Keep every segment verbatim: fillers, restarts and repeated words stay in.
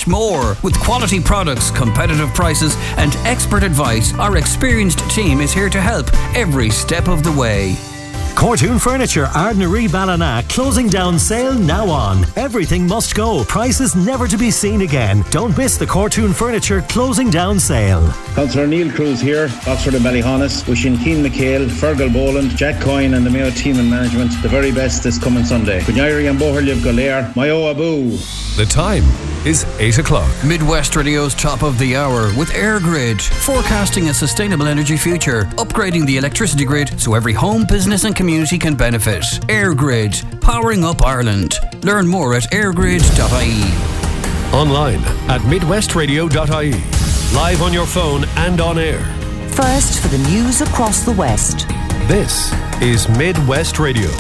more. With quality products, competitive prices and expert advice, our experienced team is here to help every step of the way. Cortoon Furniture, Ardnaree Ballina, closing down sale now on. Everything must go. Prices never to be seen again. Don't miss the Cortoon Furniture closing down sale. Councillor Neil Cruz here, Oxford and Ballyhonus, wishing Keane McHale, Fergal Boland, Jack Coyne and the Mayo team and management the very best this coming Sunday. Kunyairi and Boherliv Golair, Mayo Abu. The time is eight o'clock. Midwest Radio's top of the hour with EirGrid, forecasting a sustainable energy future, upgrading the electricity grid so every home, business and community can benefit. EirGrid, powering up Ireland. Learn more at airgrid dot I E. Online at midwest radio dot I E. Live on your phone and on air. First for the news across the West. This is Midwest Radio.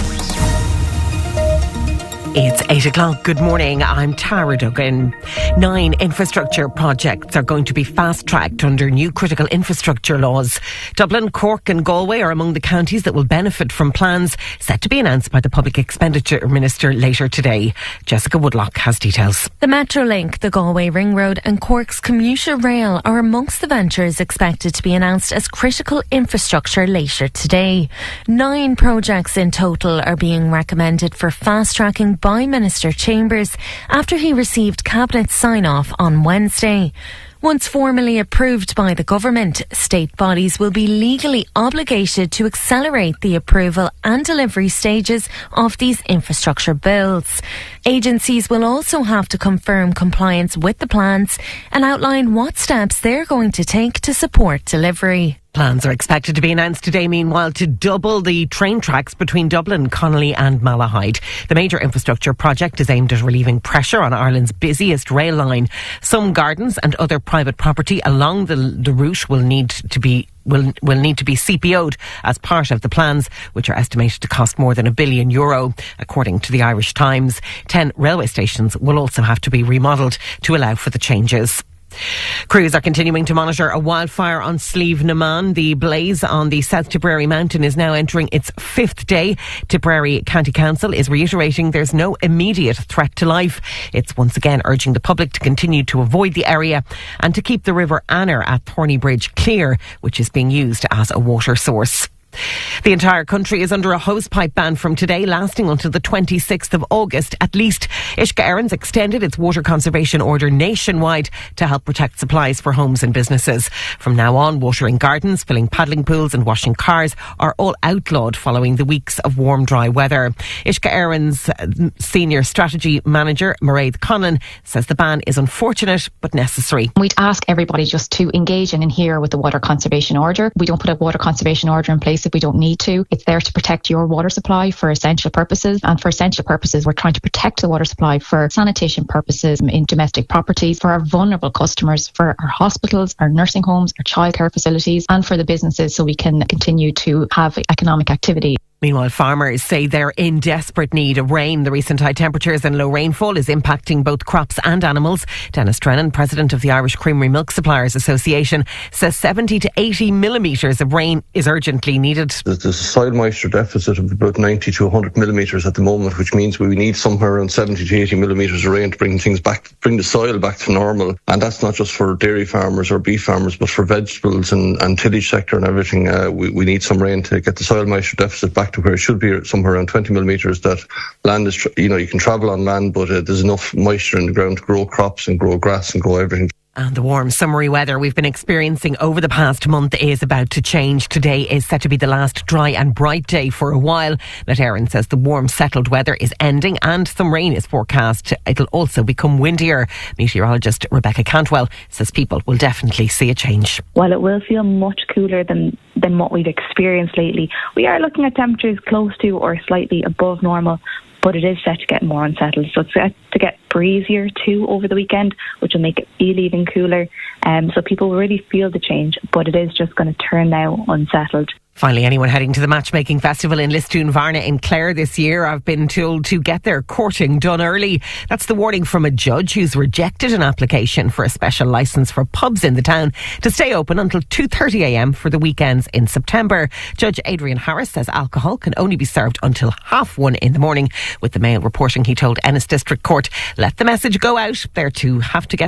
It's eight o'clock. Good morning. I'm Tara Duggan. Nine infrastructure projects are going to be fast-tracked under new critical infrastructure laws. Dublin, Cork and Galway are among the counties that will benefit from plans set to be announced by the Public Expenditure Minister later today. Jessica Woodlock has details. The Metrolink, the Galway Ring Road and Cork's commuter rail are amongst the ventures expected to be announced as critical infrastructure later today. Nine projects in total are being recommended for fast-tracking by Minister Chambers after he received Cabinet sign-off on Wednesday. Once formally approved by the government, state bodies will be legally obligated to accelerate the approval and delivery stages of these infrastructure bills. Agencies will also have to confirm compliance with the plans and outline what steps they're going to take to support delivery. Plans are expected to be announced today, meanwhile, to double the train tracks between Dublin, Connolly and Malahide. The major infrastructure project is aimed at relieving pressure on Ireland's busiest rail line. Some gardens and other private property along the, the route will need to be will will need to be C P O'd as part of the plans, which are estimated to cost more than a billion euro, according to the Irish Times. Ten railway stations will also have to be remodelled to allow for the changes. Crews are continuing to monitor a wildfire on Slieve na Man. The blaze on the South Tipperary mountain is now entering its fifth day. Tipperary County Council is reiterating there's no immediate threat to life. It's once again urging the public to continue to avoid the area and to keep the River Anner at Thorny Bridge clear, which is being used as a water source. The entire country is under a hosepipe ban from today, lasting until the twenty-sixth of August at least. Uisce Éireann extended its water conservation order nationwide to help protect supplies for homes and businesses. From now on, watering gardens, filling paddling pools and washing cars are all outlawed following the weeks of warm, dry weather. Uisce Éireann's senior strategy manager, Mairead Conlon, says the ban is unfortunate but necessary. We'd ask everybody just to engage and adhere with the water conservation order. We don't put a water conservation order in place if we don't need to. It's there to protect your water supply for essential purposes, and for essential purposes we're trying to protect the water supply for sanitation purposes in domestic properties, for our vulnerable customers, for our hospitals, our nursing homes, our childcare facilities and for the businesses, so we can continue to have economic activity. Meanwhile, farmers say they're in desperate need of rain. The recent high temperatures and low rainfall is impacting both crops and animals. Dennis Drennan, president of the Irish Creamery Milk Suppliers Association, says seventy to eighty millimetres of rain is urgently needed. There's a soil moisture deficit of about ninety to one hundred millimetres at the moment, which means we need somewhere around seventy to eighty millimetres of rain to bring things back, bring the soil back to normal. And that's not just for dairy farmers or beef farmers, but for vegetables and, and tillage sector and everything. Uh, we, we need some rain to get the soil moisture deficit back to where it should be, somewhere around twenty millimetres. That land is, you know, you can travel on land, but uh, there's enough moisture in the ground to grow crops and grow grass and grow everything. And the warm summery weather we've been experiencing over the past month is about to change. Today is set to be the last dry and bright day for a while. Let Éireann says the warm settled weather is ending and some rain is forecast. It'll also become windier. Meteorologist Rebecca Cantwell says people will definitely see a change. While it will feel much cooler than, than what we've experienced lately, we are looking at temperatures close to or slightly above normal. But it is set to get more unsettled. So it's set to get breezier too over the weekend, which will make it feel even cooler. Um, so people will really feel the change, but it is just going to turn now unsettled. Finally, anyone heading to the Matchmaking Festival in Listún Varna in Clare this year have been told to get their courting done early. That's the warning from a judge who's rejected an application for a special licence for pubs in the town to stay open until two thirty a m for the weekends in September. Judge Adrian Harris says alcohol can only be served until half one in the morning. With the Mail reporting, he told Ennis District Court, let the message go out. They're to have to get